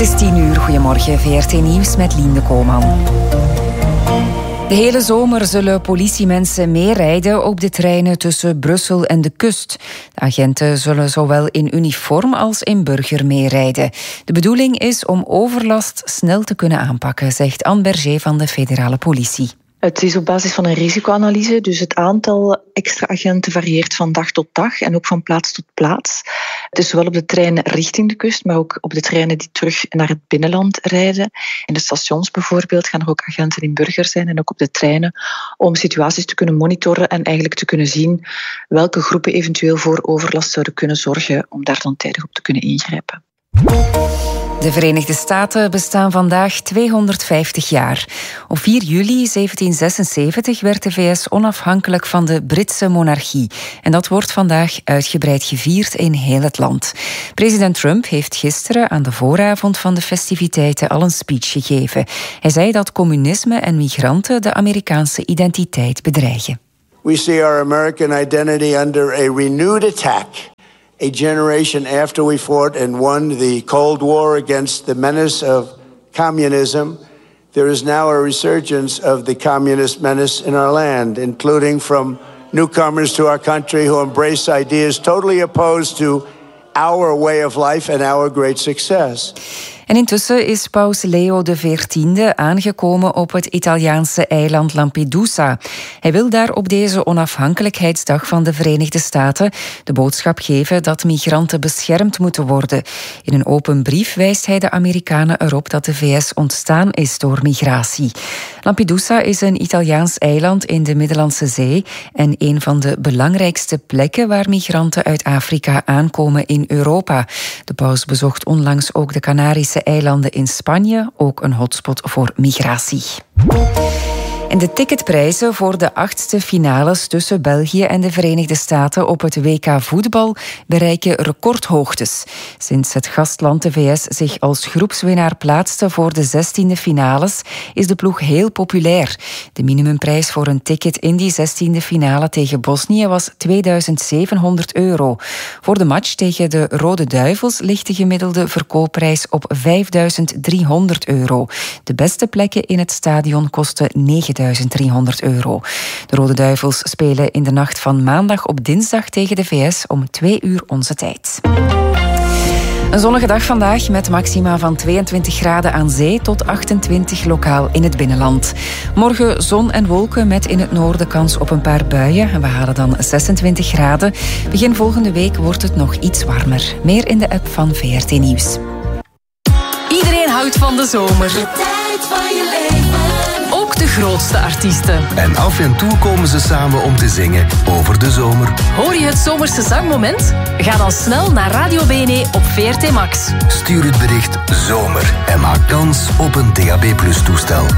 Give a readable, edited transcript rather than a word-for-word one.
is 10:00. Goedemorgen, VRT Nieuws met Lien de Koolman. De hele zomer zullen politiemensen meerijden op de treinen tussen Brussel en de kust. De agenten zullen zowel in uniform als in burger meerijden. De bedoeling is om overlast snel te kunnen aanpakken, zegt Anne Berger van de federale politie. Het is op basis van een risicoanalyse, dus het aantal extra agenten varieert van dag tot dag en ook van plaats tot plaats. Het is zowel op de treinen richting de kust, maar ook op de treinen die terug naar het binnenland rijden. In de stations bijvoorbeeld gaan er ook agenten in burger zijn en ook op de treinen om situaties te kunnen monitoren en eigenlijk te kunnen zien welke groepen eventueel voor overlast zouden kunnen zorgen om daar dan tijdig op te kunnen ingrijpen. De Verenigde Staten bestaan vandaag 250 jaar. Op 4 juli 1776 werd de VS onafhankelijk van de Britse monarchie. En dat wordt vandaag uitgebreid gevierd in heel het land. President Trump heeft gisteren aan de vooravond van de festiviteiten al een speech gegeven. Hij zei dat communisme en migranten de Amerikaanse identiteit bedreigen. We see our American identity under a renewed attack. A generation after we fought and won the Cold War against the menace of communism, there is now a resurgence of the communist menace in our land, including from newcomers to our country who embrace ideas totally opposed to our way of life and our great success. En intussen is paus Leo XIV aangekomen op het Italiaanse eiland Lampedusa. Hij wil daar op deze onafhankelijkheidsdag van de Verenigde Staten de boodschap geven dat migranten beschermd moeten worden. In een open brief wijst hij de Amerikanen erop dat de VS ontstaan is door migratie. Lampedusa is een Italiaans eiland in de Middellandse Zee en een van de belangrijkste plekken waar migranten uit Afrika aankomen in Europa. De paus bezocht onlangs ook de Canarische eilanden in Spanje, ook een hotspot voor migratie. En de ticketprijzen voor de 8e finales tussen België en de Verenigde Staten op het WK voetbal bereiken recordhoogtes. Sinds het gastland de VS zich als groepswinnaar plaatste voor de 16e finales, is de ploeg heel populair. De minimumprijs voor een ticket in die 16e finale tegen Bosnië was €2.700. Voor de match tegen de Rode Duivels ligt de gemiddelde verkoopprijs op €5.300. De beste plekken in het stadion kosten €9.300. De Rode Duivels spelen in de nacht van maandag op dinsdag tegen de VS om 2 uur onze tijd. Een zonnige dag vandaag met maxima van 22 graden aan zee tot 28 lokaal in het binnenland. Morgen zon en wolken met in het noorden kans op een paar buien. En we halen dan 26 graden. Begin volgende week wordt het nog iets warmer. Meer in de app van VRT Nieuws. Iedereen houdt van de zomer. De tijd van je leven. Ook de grootste artiesten. En af en toe komen ze samen om te zingen over de zomer. Hoor je het zomerse zangmoment? Ga dan snel naar Radio BNE op VRT Max. Stuur het bericht zomer en maak kans op een DAB+ toestel.